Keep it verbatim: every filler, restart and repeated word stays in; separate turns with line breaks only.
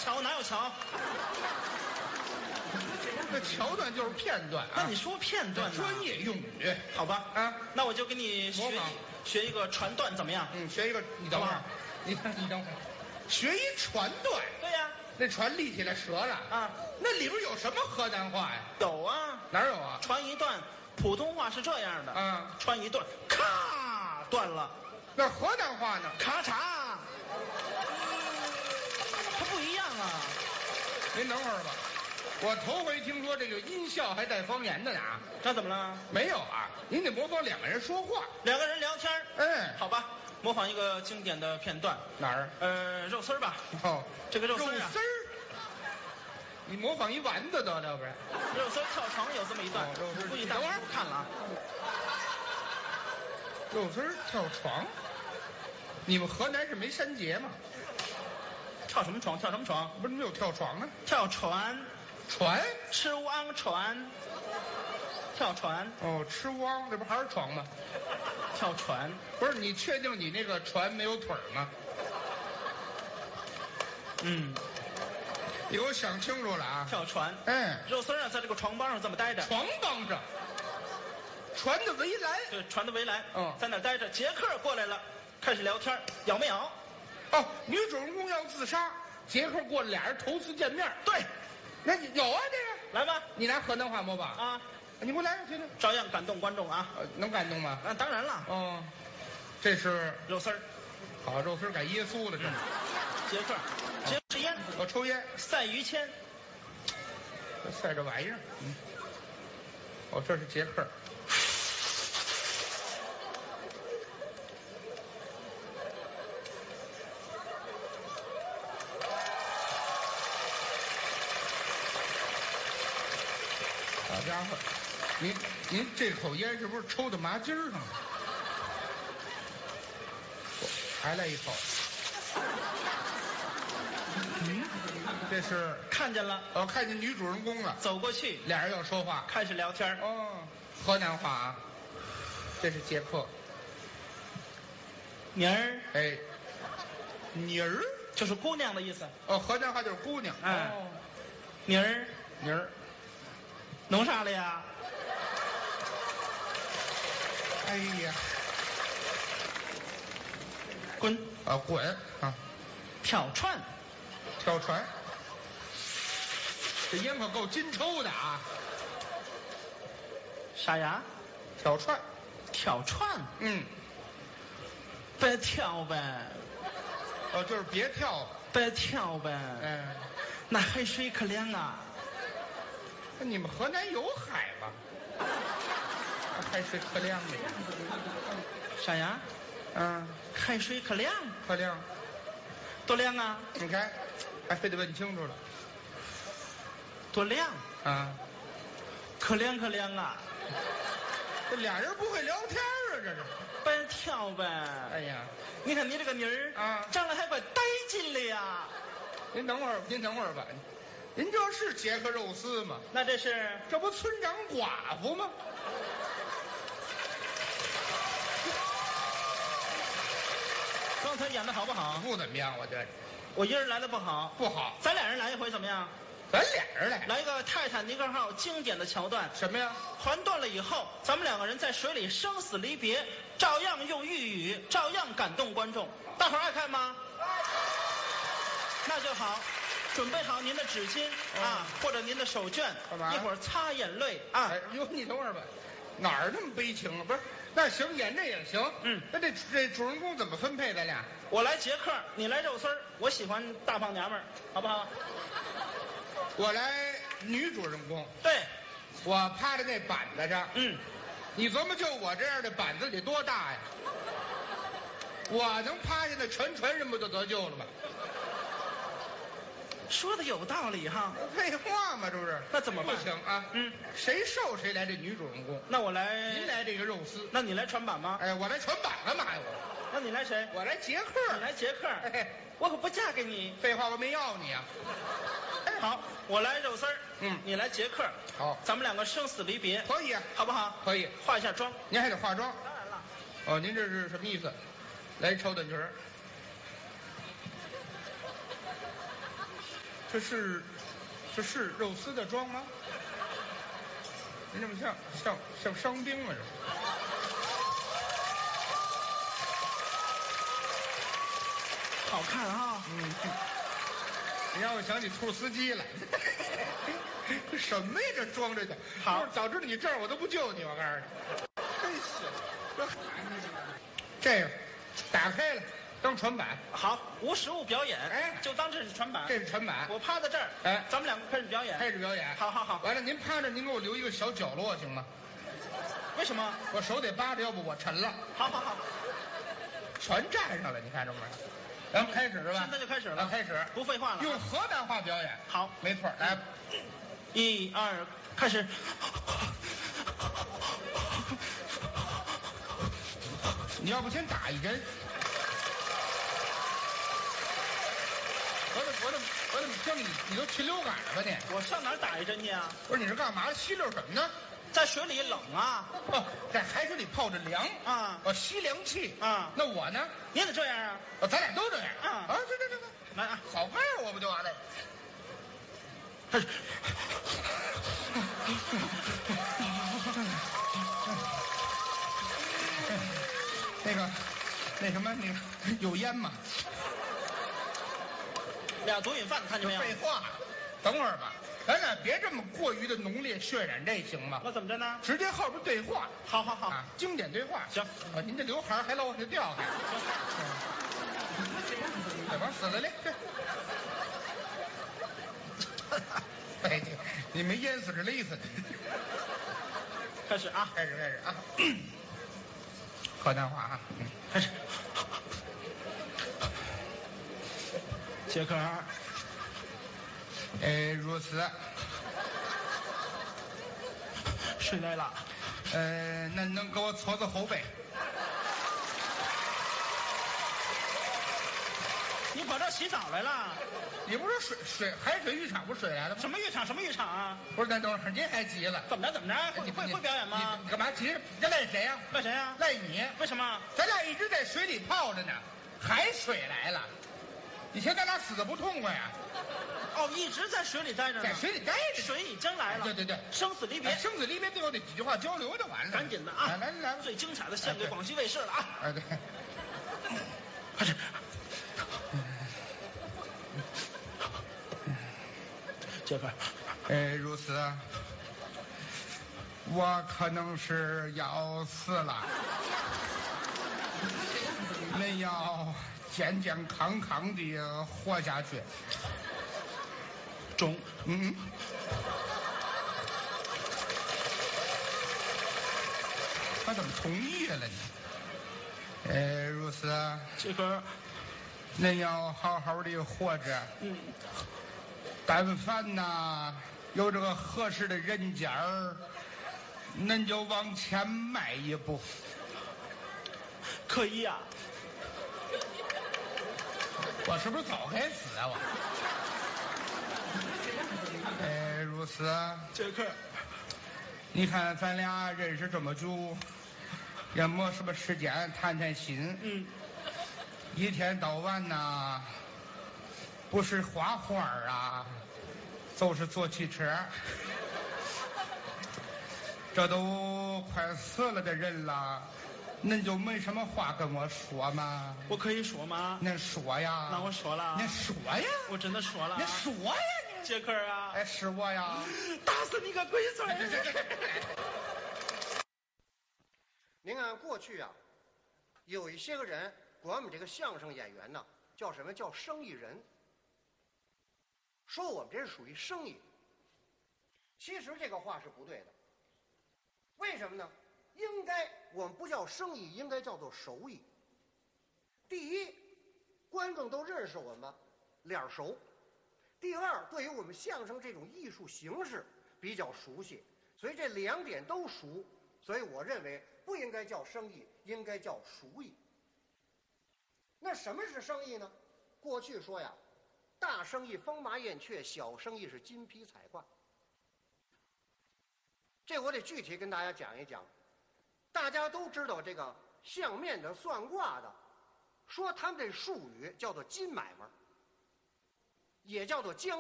桥？哪有桥？
这桥段就是片段啊。
那你说片段呢？
专业用语，
好吧？
啊，
那我就给你学
模仿
学一个传段，怎么样？
嗯，学一个，你等会儿，你看，你等会儿，学一传段。
对呀、
那船立起来折了
啊，
那里边有什么河南话呀？
有啊，
哪儿有啊？
传一段，普通话是这样的，
啊，
传一段，咔断了，
那河南话呢？
咔嚓，它不一样啊。
您等会儿吧，我头回听说这个音效还带方言的呢。
那怎么了？
没有啊，您得模仿两个人说话。
两个人聊天，
嗯，
好吧，模仿一个经典的片段。
哪儿？
呃，肉丝儿吧。
哦，
这个肉丝儿啊，
肉丝儿。你模仿一丸子得了不是？
肉丝儿跳床有这么一段，
哦肉丝儿
估计大家都看了啊。
肉丝儿跳床，你们河南是没山节吗？
跳什么床？跳什么床？
不是没有跳床啊？
跳船，
船？
吃汪船，跳船，
哦，吃汪，这不还是床吗？
跳船。
不是，你确定你那个船没有腿儿吗？
嗯，
你给我想清楚了啊！
跳船。
嗯，
肉丝儿啊，在这个床帮上这么待着，
床帮上，船的围栏。
对，船的围栏。
嗯，
在那儿待着。杰克过来了，开始聊天，咬没咬？
哦，女主人公要自杀，杰克过来，俩人头次见面。
对，
那你有啊这个？
来吧，
你拿河南话模仿
啊，
你给我来，听听。
照样感动观众啊。
呃，能感动吗？
啊，当然了。
哦，这是
肉丝儿，
好肉丝改耶稣了，这。
杰克，杰克烟，
我抽烟，
赛于谦。
晒这玩意儿。嗯。哦，这是杰克。好家伙，您您这口烟是不是抽到麻筋儿上了？还来一口。嗯，这是
看见了，
我看见女主人公了，
走过去，
俩人要说话，
开始聊天。
哦，河南话啊。这是杰克。
妮儿，
哎，妮儿
就是姑娘的意思。
哦，河南话就是姑娘。
哎
哦，
妮儿，
妮儿，
弄啥了呀？
哎呀，
滚！
啊滚啊！
跳船，
跳船，这烟可够金抽的啊！
啥呀？
跳船，
跳船，
嗯，
别跳呗，
哦，就是别跳，
别跳呗。
嗯，
那海水可凉啊！
那你们河南有海吗？海水可凉的。
啥呀？
嗯，
海水可凉，
可凉。
多凉啊！
你看，还非得问清楚了。
多凉，
啊，
可凉可凉啊！
这俩人不会聊天啊，这是。
别跳呗。
哎呀，
你看你这个妮儿
啊，
长得还怪带劲的呀。
您等会儿，您等会儿吧。您这是杰克肉丝吗？
那这是
这不村长寡妇吗？
刚才演的好不好？
不怎么样，我觉得
我一人来的不好，
不好。
咱俩人来一回怎么样？
咱俩人来，
来一个泰坦尼克号经典的桥段。
什么呀？
船断了以后，咱们两个人在水里生死离别，照样用粤语，照样感动观众。大伙儿爱看吗？那就好，准备好您的纸巾、
嗯、
啊，或者您的手绢，
干嘛？
一会儿擦眼泪啊。
哎呦，你等会儿吧，哪儿那么悲情啊？不是，那行，演这也行。
嗯，
那这这主人公怎么分配？咱俩？
我来杰克，你来肉丝儿，我喜欢大胖娘们儿，好不好？
我来女主人公。
对，
我趴在那板子上。
嗯，
你琢磨，就我这样的板子得多大呀？我能趴下那全船人不就得救了吗？
说的有道理哈。
废话嘛，这不是？
那怎么办？
不行啊。
嗯，
谁瘦谁来这女主人公。
那我来，
您来这个肉丝。
那你来船板吗？
哎，我来船板干嘛呀？我。
那你来谁？
我来杰克。
你来杰克。
哎，
我可不嫁给你。
废话，我没要你啊。
哎，好，我来肉丝儿。
嗯，
你来杰克。
好，
咱们两个生死离别。
可以啊，
好不好？
可以。
化一下妆。
您还得化妆。
当然了。
哦，您这是什么意思？来抽短裙儿。 这是这是肉丝的妆吗？你怎么像像像伤兵啊？这
好看啊！
嗯，你让我想起兔司机来。这什么呀？这装着的。
好，
早知道你这儿我都不救你，我告诉你。真是，这孩子，这个打开了当传板。
好，无实物表演，
哎，
就当这是传板。
这是传板。
我趴在这儿，
哎，
咱们两个开始表演。
开始表演。
好好好。
完了，您趴着，您给我留一个小角落行吗？
为什么？
我手得扒着，要不我沉了。
好好好，
全站上了，你看着没？咱们开始是吧？
现在就开始了。
开始，
不废话了。
用河南话表演。
好，
没错，来，
一二，开始。
你要不先打一针？我怎我怎我怎么听你你都禽流感了吧你？
我上哪儿打一针去啊？
不是你是干嘛？吸溜什么呢？
在水里冷啊。
哦，在海水里泡着凉
啊，
我吸凉气
啊。
那我呢？
你也得这样啊。
哦，咱俩都这样
啊
啊！这这这这，
来啊，
好盖儿我不就完了？
开始。
那个，那什么，那个有烟吗？
俩毒瘾犯，看见没有？
废话，等会儿吧，咱俩别这么过于的浓烈渲染，这行吗？
那怎么着呢？
直接后边对话。
好好好，
啊，经典对话。
行，
啊，您这刘海儿还老往下掉还。再往死了嘞！哎，你你没淹死是勒死的。
开始啊，
开始开始啊！河南话啊，嗯，
开始。杰克儿，
呃，如此。
水来了。
呃，那能给我搓搓后背？
你跑这儿洗澡来了？
你不是水水海水浴场不是水来了吗？
什么浴场？什么浴场啊？
不是，那等会儿您还急了？
怎么着？怎么着？会会会表演吗？
你干嘛急？这赖谁呀？
赖谁呀？
赖你。
为什么？
咱俩一直在水里泡着呢，海水来了，你嫌咱俩死的不痛快呀？
哦，一直在水里待着呢。
在水里待着。
水已经来了。
对对对，
生死离别。
生死离别，最后得几句话交流就完了。
赶紧的啊！
来来来，
最精彩的献给广西卫视了啊！
哎对，
开始。杰克，
呃，如此，我可能是要死了，恁要健健康康的活下去。
中，
嗯，他怎么同意了呢？呃，如此，
杰克，
恁要好好的活着。
嗯。
但凡呐有这个合适的人家儿，恁就往前迈一步。
可以呀、啊。
我是不是早该死啊我？哎，如此。
杰克，
你看咱俩认识这么久，也没什么时间谈谈心。
嗯。
一天到晚呐。不是画画啊，就是坐汽车。这都快死了的人了，恁就没什么话跟我说吗？
我可以说吗？
恁说呀。
那我说了。
恁说呀。
我真的说了。
你说呀你。
杰克啊。
哎，是我呀。
打死你个龟孙！
您看过去啊，有一些个人管我们这个相声演员呢，叫什么叫生意人。说我们这是属于生意，其实这个话是不对的。为什么呢？应该我们不叫生意，应该叫做手艺。第一，观众都认识我们，脸熟；第二，对于我们相声这种艺术形式比较熟悉，所以这两点都熟。所以我认为不应该叫生意，应该叫熟艺。那什么是生意呢？过去说呀。大生意风马燕雀，小生意是金皮彩挂。这我得具体跟大家讲一讲。大家都知道这个相面的、算卦的，说他们这术语叫做金买卖，也叫做江。